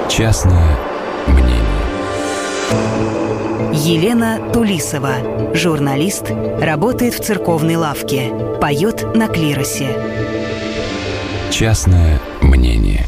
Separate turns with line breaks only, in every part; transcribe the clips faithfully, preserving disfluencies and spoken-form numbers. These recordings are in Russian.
Частное мнение.
Елена Тулисова, журналист, работает в церковной лавке, поет на клиросе.
Частное мнение.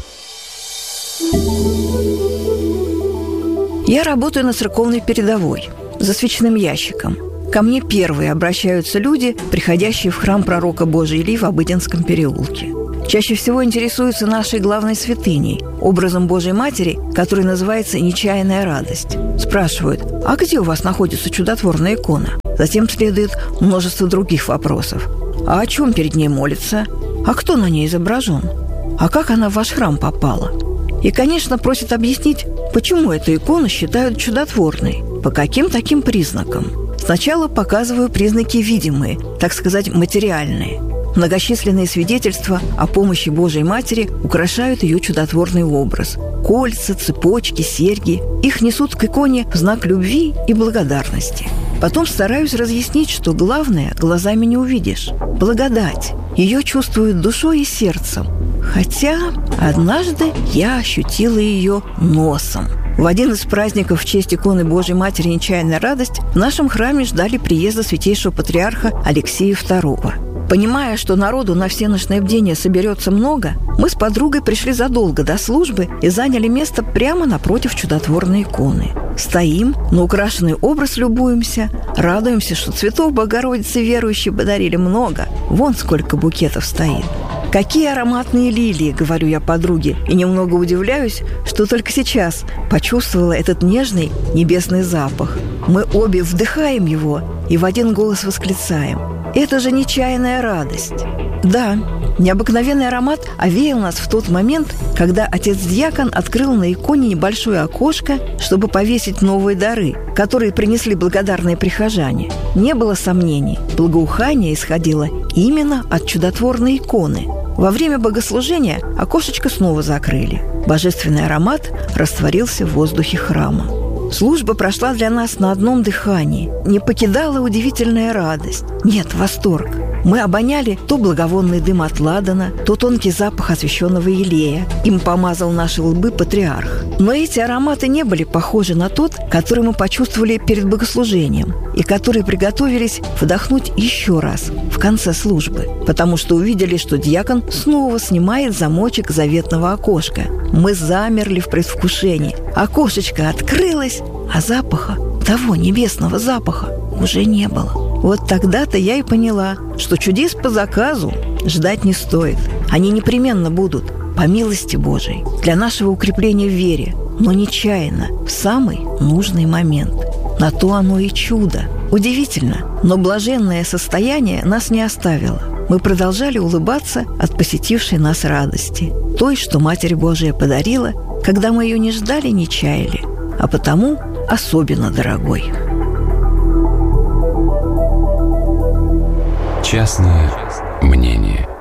Я работаю на церковной передовой, за свечным ящиком. Ко мне первые обращаются люди, приходящие в храм пророка Божий Илии в Обыденском переулке. Чаще всего интересуются нашей главной святыней, образом Божьей Матери, который называется «Нечаянная радость». Спрашивают: а где у вас находится чудотворная икона? Затем следует множество других вопросов. А о чем перед ней молится? А кто на ней изображен? А как она в ваш храм попала? И, конечно, просят объяснить, почему эту икону считают чудотворной, по каким таким признакам. Сначала показываю признаки видимые, так сказать, материальные. Многочисленные свидетельства о помощи Божьей Матери украшают ее чудотворный образ. Кольца, цепочки, серьги. Их несут к иконе в знак любви и благодарности. Потом стараюсь разъяснить, что главное глазами не увидишь. Благодать. Ее чувствуют душой и сердцем. Хотя однажды я ощутила ее носом. В один из праздников в честь иконы Божьей Матери «Нечаянная радость» в нашем храме ждали приезда святейшего патриарха Алексея второго. Понимая, что народу на всеночное бдение соберется много, мы с подругой пришли задолго до службы и заняли место прямо напротив чудотворной иконы. Стоим, на украшенный образ любуемся, радуемся, что цветов Богородицы верующие подарили много. Вон сколько букетов стоит. «Какие ароматные лилии!» — говорю я подруге, и немного удивляюсь, что только сейчас почувствовала этот нежный небесный запах. Мы обе вдыхаем его и в один голос восклицаем: «Это же нечаянная радость!» Да, необыкновенный аромат овеял нас в тот момент, когда отец-диакон открыл на иконе небольшое окошко, чтобы повесить новые дары, которые принесли благодарные прихожане. Не было сомнений, благоухание исходило именно от чудотворной иконы. Во время богослужения окошечко снова закрыли. Божественный аромат растворился в воздухе храма. Служба прошла для нас на одном дыхании. Не покидала удивительная радость. Нет, восторг. Мы обоняли то благовонный дым от ладана, то тонкий запах освященного елея. Им помазал наши лбы патриарх. Но эти ароматы не были похожи на тот, который мы почувствовали перед богослужением, и который приготовились вдохнуть еще раз в конце службы, потому что увидели, что диакон снова снимает замочек заветного окошка. Мы замерли в предвкушении. Окошечко открылось, а запаха, того небесного запаха, уже не было. Вот тогда-то я и поняла, что чудес по заказу ждать не стоит. Они непременно будут, по милости Божией, для нашего укрепления в вере, но нечаянно, в самый нужный момент. На то оно и чудо. Удивительно, но блаженное состояние нас не оставило. Мы продолжали улыбаться от посетившей нас радости, той, что Матерь Божия подарила, когда мы ее не ждали, не чаяли, а потому особенно дорогой.
Частное мнение.